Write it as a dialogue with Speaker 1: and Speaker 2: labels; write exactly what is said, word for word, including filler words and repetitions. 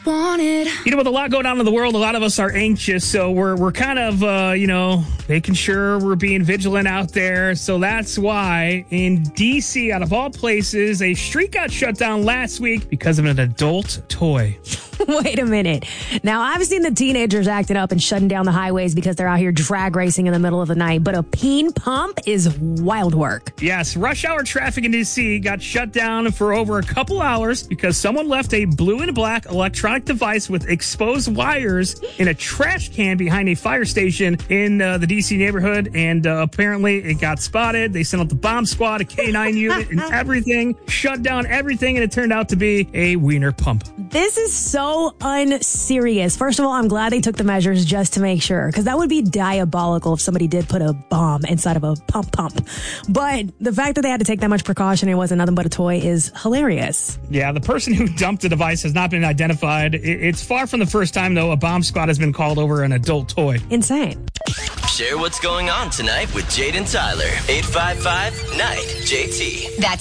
Speaker 1: wanted.
Speaker 2: You know, with a lot going on in the world, a lot of us are anxious, so we're we're kind of, uh, you know, making sure we're being vigilant out there. So that's why in D C, out of all places, a street got shut down last week because of an adult toy.
Speaker 3: Wait a minute. Now, I've seen the teenagers acting up and shutting down the highways because they're out here drag racing in the middle of the night, but a peen pump is wild work.
Speaker 2: Yes, rush hour traffic in D C got shut down for over a couple hours because someone left a blue and black electronic device with exposed wires in a trash can behind a fire station in uh, the D C neighborhood, and uh, apparently it got spotted. They sent out the bomb squad, a K nine unit, and everything, shut down everything, and it turned out to be a wiener pump.
Speaker 3: This is so unserious. First of all, I'm glad they took the measures just to make sure, because that would be diabolical if somebody did put a bomb inside of a pump pump. But the fact that they had to take that much precaution and it wasn't nothing but a toy is hilarious.
Speaker 2: Yeah, the person who dumped the device has not been identified. It's far from the first time, though, a bomb squad has been called over an adult toy.
Speaker 3: Insane.
Speaker 4: Share what's going on tonight with Jade and Tyler. eight five five, N I G H T. That's